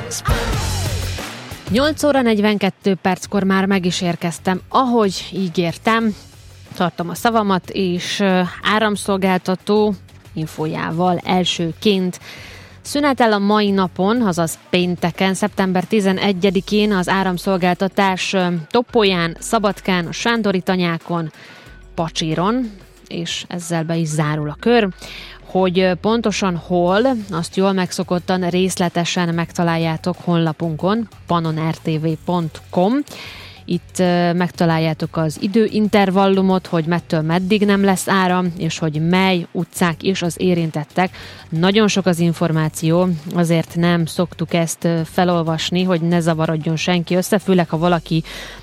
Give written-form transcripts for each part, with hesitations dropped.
Transport. 8 óra 42 perckor már meg is érkeztem, ahogy ígértem, tartom a szavamat, és áramszolgáltató infójával elsőként szünetel a mai napon, azaz pénteken, szeptember 11-én az áramszolgáltatás Topolyán, Szabadkán, a Sándori-tanyákon, Pacséron, és ezzel be is zárul a kör. Hogy pontosan hol, azt jól megszokottan részletesen megtaláljátok honlapunkon, pannonrtv.com. Itt megtaláljátok az időintervallumot, hogy mettől meddig nem lesz áram, és hogy mely utcák is az érintettek. Nagyon sok az információ, azért nem szoktuk ezt felolvasni, hogy ne zavarodjon senki össze, főleg ha valaki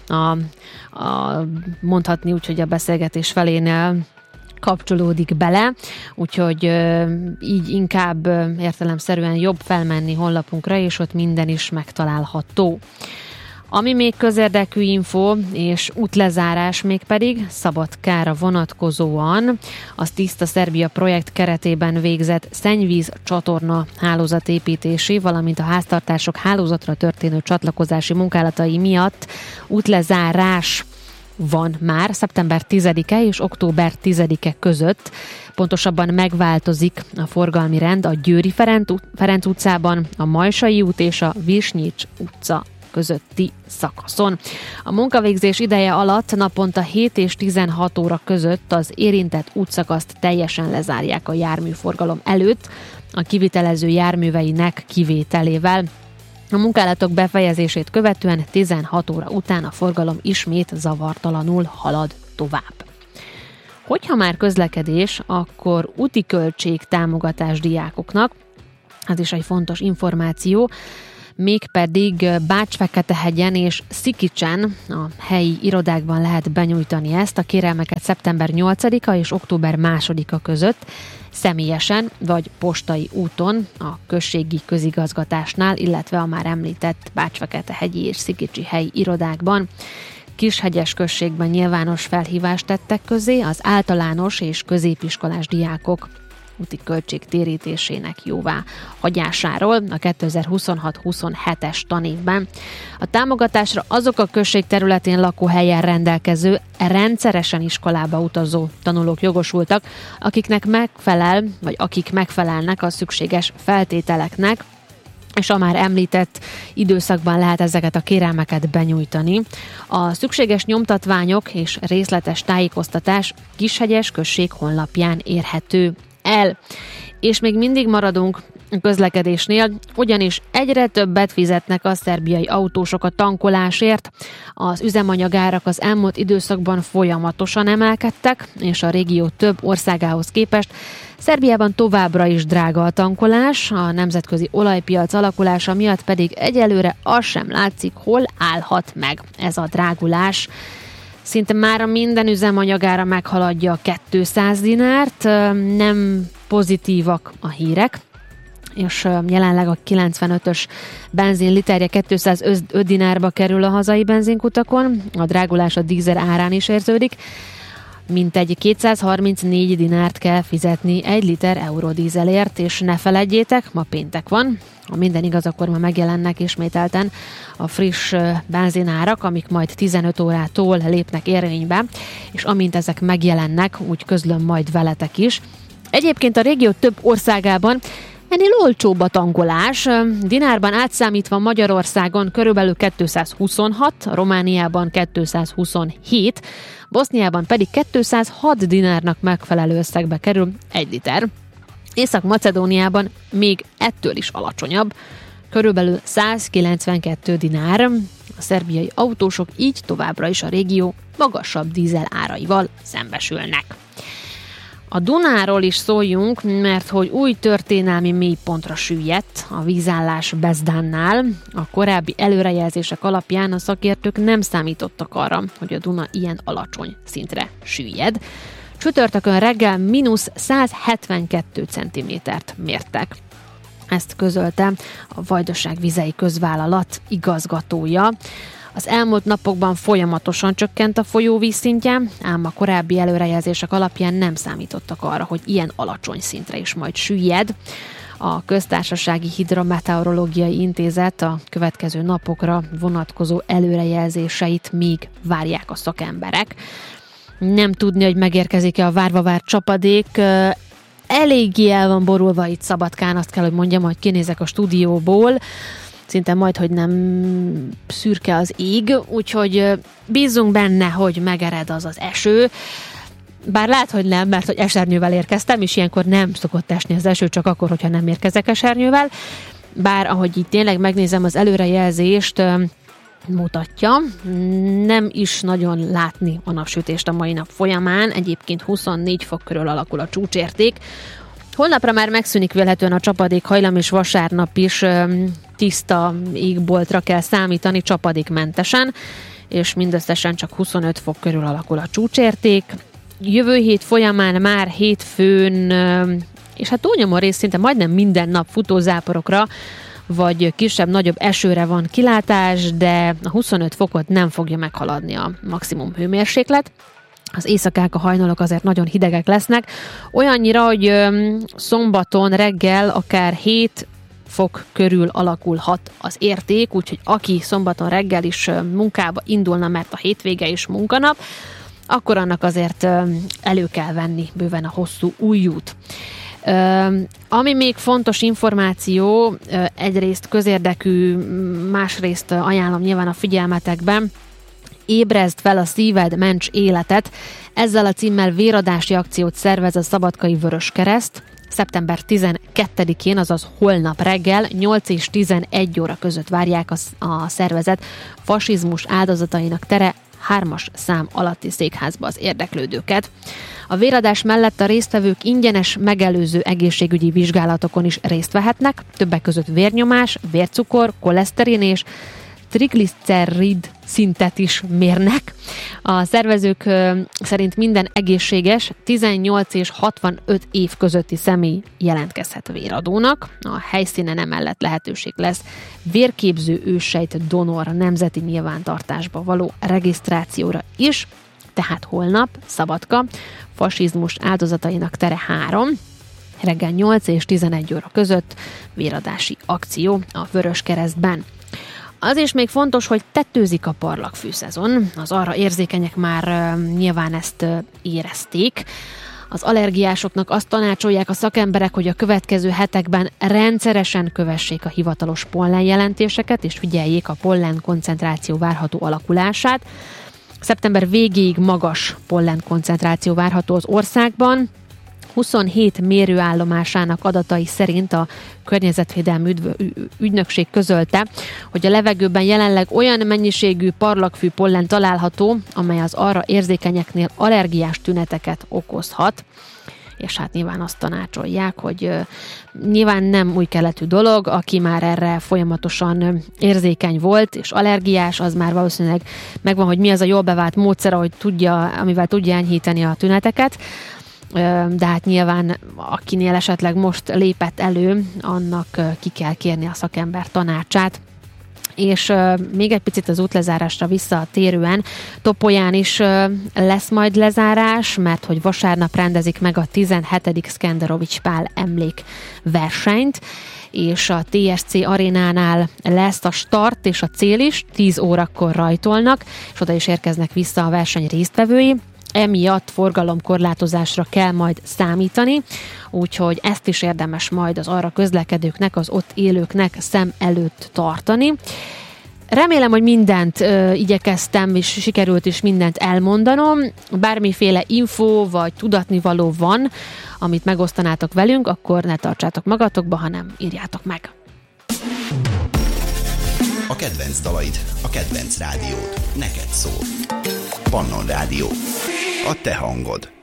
mondhatni úgy, hogy a beszélgetés felénél kapcsolódik bele, úgyhogy így inkább értelemszerűen jobb felmenni honlapunkra, és ott minden is megtalálható. Ami még közérdekű info és útlezárás mégpedig Szabadkára vonatkozóan az Tiszta Szerbia projekt keretében végzett szennyvíz csatorna hálózatépítési, valamint a háztartások hálózatra történő csatlakozási munkálatai miatt útlezárás van már szeptember 10-e és október 10-e között. Pontosabban megváltozik a forgalmi rend a Győri Ferenc utcában, a Majsai út és a Visnyics utca közötti szakaszon. A munkavégzés ideje alatt naponta 7 és 16 óra között az érintett útszakaszt teljesen lezárják a járműforgalom előtt, a kivitelező járműveinek kivételével. A munkálatok befejezését követően 16 óra után a forgalom ismét zavartalanul halad tovább. Hogyha már közlekedés, akkor úti költség támogatás diákoknak, ez is egy fontos információ, mégpedig Bács-Feketehegyen és Szikicsen a helyi irodákban lehet benyújtani ezt. A kérelmeket szeptember 8-a és október 2-a között személyesen vagy postai úton a községi közigazgatásnál, illetve a már említett Bács-Feketehegyi és Szikicsi helyi irodákban. Kishegyes községben nyilvános felhívást tettek közé az általános és középiskolás diákok úti költség térítésének jóvá hagyásáról a 2026-27-es tanévben. A támogatásra azok a község területén lakóhelyen rendelkező, rendszeresen iskolába utazó tanulók jogosultak, akiknek akik megfelelnek a szükséges feltételeknek, és a már említett időszakban lehet ezeket a kérelmeket benyújtani. A szükséges nyomtatványok és részletes tájékoztatás Kishegyes község honlapján érhető el. És még mindig maradunk a közlekedésnél, ugyanis egyre többet fizetnek a szerbiai autósok a tankolásért. Az üzemanyagárak az elmúlt időszakban folyamatosan emelkedtek, és a régió több országához képest Szerbiában továbbra is drága a tankolás, a nemzetközi olajpiac alakulása miatt pedig egyelőre az sem látszik, hol állhat meg ez a drágulás. Szinte már minden üzemanyagára meghaladja a 200 dinárt, nem pozitívak a hírek, és jelenleg a 95-ös benzin literje 205 dinárba kerül a hazai benzinkutakon, a drágulás a dízel árán is érződik, mintegy 234 dinárt kell fizetni 1 liter eurodízelért, és ne feledjétek, ma péntek van, ha minden igaz, akkor ma megjelennek ismételten a friss benzinárak, amik majd 15 órától lépnek érvénybe, és amint ezek megjelennek, úgy közlöm majd veletek is. Egyébként a régió több országában ennél olcsóbb a tankolás. Dinárban átszámítva Magyarországon körülbelül 226, Romániában 227, Boszniában pedig 206 dinárnak megfelelő összegbe kerül 1 liter. Észak-Macedóniában még ettől is alacsonyabb, körülbelül 192 dinár. A szerbiai autósok így továbbra is a régió magasabb dízel áraival szembesülnek. A Dunáról is szóljunk, mert hogy új történelmi mélypontra süllyedt a vízállás Bezdánnál. A korábbi előrejelzések alapján a szakértők nem számítottak arra, hogy a Duna ilyen alacsony szintre süllyed. Csütörtökön reggel -172 cm-t mértek. Ezt közölte a Vajdaság Vizei Közvállalat igazgatója. Az elmúlt napokban folyamatosan csökkent a folyóvíz szintje, ám a korábbi előrejelzések alapján nem számítottak arra, hogy ilyen alacsony szintre is majd süllyed. A Köztársasági Hidrometeorológiai Intézet a következő napokra vonatkozó előrejelzéseit még várják a szakemberek. Nem tudni, hogy megérkezik-e a várva várt csapadék. Eléggé el van borulva itt Szabadkán, azt kell, hogy mondjam, hogy kinézek a stúdióból. Szinte majd, hogy nem szürke az ég, úgyhogy bízunk benne, hogy megered az eső. Bár lehet, hogy nem, mert hogy esernyővel érkeztem, és ilyenkor nem szokott esni az eső, csak akkor, hogyha nem érkezek esernyővel. Bár ahogy itt tényleg megnézem az előrejelzést, mutatja, nem is nagyon látni a napsütést a mai nap folyamán, egyébként 24 fok körül alakul a csúcsérték. Holnapra már megszűnik vélhetően a csapadék hajlam, és vasárnap is tiszta égboltra kell számítani csapadékmentesen, és mindösszesen csak 25 fok körül alakul a csúcsérték. Jövő hét folyamán már hétfőn, és hát túlnyomó rész szinte majdnem minden nap futózáporokra, vagy kisebb-nagyobb esőre van kilátás, de a 25 fokot nem fogja meghaladni a maximum hőmérséklet. Az éjszakák, a hajnalok azért nagyon hidegek lesznek, olyannyira, hogy szombaton reggel akár 7 fok körül alakulhat az érték, úgyhogy aki szombaton reggel is munkába indulna, mert a hétvége is munkanap, akkor annak azért elő kell venni bőven a hosszú ujjút. Ami még fontos információ, egyrészt közérdekű, másrészt ajánlom nyilván a figyelmetekben, ébrezd fel a szíved, ments életet. Ezzel a címmel véradási akciót szervez a Szabadkai Vöröskereszt. Szeptember 12-én, azaz holnap reggel 8 és 11 óra között várják a szervezet fasizmus áldozatainak tere 3-as szám alatti székházba az érdeklődőket. A véradás mellett a résztvevők ingyenes megelőző egészségügyi vizsgálatokon is részt vehetnek, többek között vérnyomás, vércukor, koleszterin és triglicerid szintet is mérnek. A szervezők szerint minden egészséges 18 és 65 év közötti személy jelentkezhet véradónak. A helyszínen emellett lehetőség lesz vérképző őssejt donor nemzeti nyilvántartásba való regisztrációra is, tehát holnap, Szabadka, fasizmus áldozatainak tere 3, reggel 8 és 11 óra között véradási akció a Vöröskeresztben. Az is még fontos, hogy tetőzik a parlagfűszezon. Az arra érzékenyek már nyilván ezt érezték. Az allergiásoknak azt tanácsolják a szakemberek, hogy a következő hetekben rendszeresen kövessék a hivatalos pollenjelentéseket, és figyeljék a pollen koncentráció várható alakulását. Szeptember végéig magas pollen koncentráció várható az országban. 27 mérőállomásának adatai szerint a Környezetvédelmi Ügynökség közölte, hogy a levegőben jelenleg olyan mennyiségű parlagfű pollen található, amely az arra érzékenyeknél allergiás tüneteket okozhat. És hát nyilván azt tanácsolják, hogy nyilván nem új keletű dolog, aki már erre folyamatosan érzékeny volt, és allergiás, az már valószínűleg megvan, hogy mi az a jól bevált módszer, amivel tudja enyhíteni a tüneteket. De hát nyilván akinél esetleg most lépett elő, annak ki kell kérni a szakember tanácsát. És még egy picit az útlezárásra visszatérően, Topolyán is lesz majd lezárás, mert hogy vasárnap rendezik meg a 17. Szkenderovics Pál emlékversenyt, és a TSC arénánál lesz a start és a cél is, 10 órakor rajtolnak, és oda is érkeznek vissza a verseny résztvevői. Emiatt forgalomkorlátozásra kell majd számítani, úgyhogy ezt is érdemes majd az arra közlekedőknek, az ott élőknek szem előtt tartani. Remélem, hogy mindent igyekeztem, és sikerült is mindent elmondanom. Bármiféle info vagy tudatnivaló van, amit megosztanátok velünk, akkor ne tartsátok magatokba, hanem írjátok meg. A kedvenc dalaid, a kedvenc rádiód, neked szól. Pannon Rádió. A te hangod.